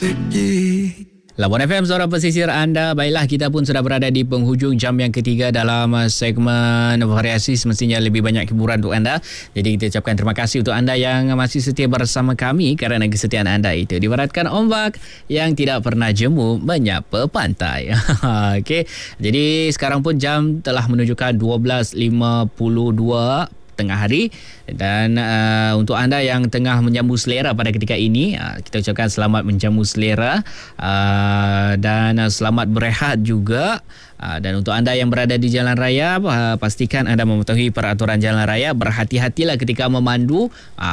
Labuan FM, suara pesisir anda. Baiklah, kita pun sudah berada di penghujung jam yang ketiga dalam segmen variasi. Semestinya lebih banyak hiburan untuk anda. Jadi kita ucapkan terima kasih untuk anda yang masih setia bersama kami, kerana kesetiaan anda itu diibaratkan ombak yang tidak pernah jemu menyapa pantai. Okey. Jadi sekarang pun jam telah menunjukkan 12.52 tengah hari, dan untuk anda yang tengah menjamu selera pada ketika ini, kita ucapkan selamat menjamu selera, dan selamat berehat juga. Dan untuk anda yang berada di jalan raya, pastikan anda mematuhi peraturan jalan raya. Berhati-hatilah ketika memandu,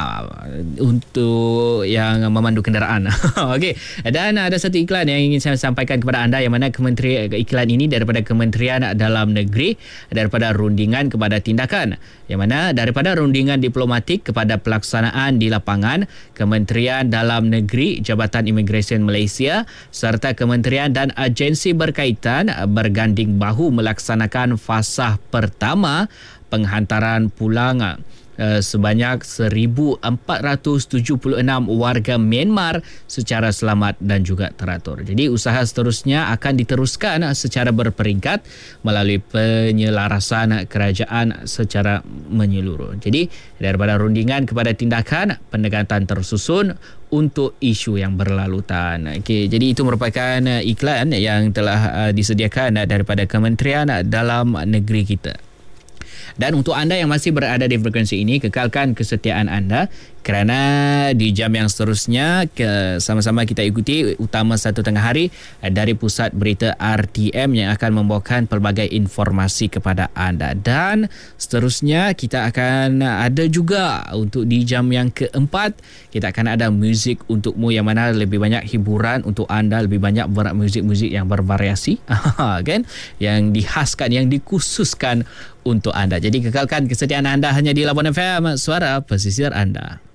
untuk yang memandu kenderaan. Okey. Dan ada satu iklan yang ingin saya sampaikan kepada anda, yang mana iklan ini daripada Kementerian Dalam Negeri, daripada rundingan kepada tindakan, yang mana daripada rundingan diplomatik kepada pelaksanaan di lapangan, Kementerian Dalam Negeri, Jabatan Imigresen Malaysia serta kementerian dan agensi berkaitan berganding bahu melaksanakan fasa pertama penghantaran pulang sebanyak 1,476 warga Myanmar secara selamat dan juga teratur. Jadi usaha seterusnya akan diteruskan secara berperingkat melalui penyelarasan kerajaan secara menyeluruh. Jadi daripada rundingan kepada tindakan, pendekatan tersusun untuk isu yang berlalutan. Okey, jadi itu merupakan iklan yang telah disediakan daripada Kementerian Dalam Negeri kita. Dan untuk anda yang masih berada di frekuensi ini, kekalkan kesetiaan anda, kerana di jam yang seterusnya sama-sama kita ikuti utama 1 tengah hari dari Pusat Berita RTM yang akan membawakan pelbagai informasi kepada anda. Dan seterusnya kita akan ada juga untuk di jam yang keempat, kita akan ada muzik untukmu, yang mana lebih banyak hiburan untuk anda, lebih banyak muzik-muzik yang bervariasi kan, yang dihaskan, yang dikhususkan untuk anda. Jadi kekalkan kesetiaan anda hanya di Labuan FM, suara pesisir anda.